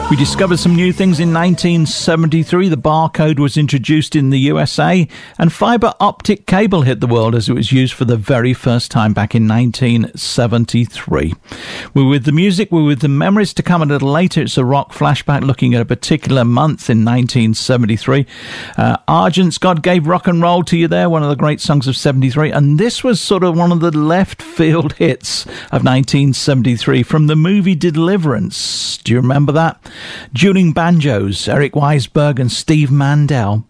We discovered some new things in 1973. The barcode was introduced in the USA, and fibre optic cable hit the world as it was used for the very first time back in 1973. We're with the music, we're with the memories to come a little later. It's a rock flashback looking at a particular month in 1973. Argent's God Gave Rock and Roll to You there, one of the great songs of 73, and this was sort of one of the left field hits of 1973 from the movie Deliverance. Do you remember that? Dueling Banjos, Eric Weisberg and Steve Mandel.